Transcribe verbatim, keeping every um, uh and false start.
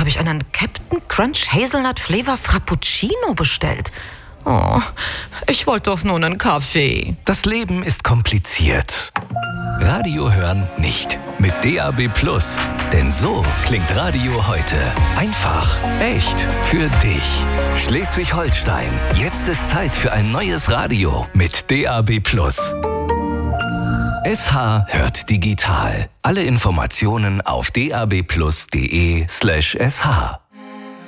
habe ich einen Captain Crunch Hazelnut Flavor Frappuccino bestellt. Oh, ich wollte doch nur einen Kaffee. Das Leben ist kompliziert. Radio hören nicht. Mit D A B Plus. Denn so klingt Radio heute. Einfach, echt, für dich. Schleswig-Holstein. Jetzt ist Zeit für ein neues Radio mit D A B Plus. S H hört digital. Alle Informationen auf d a b plus punkt d e slash s h.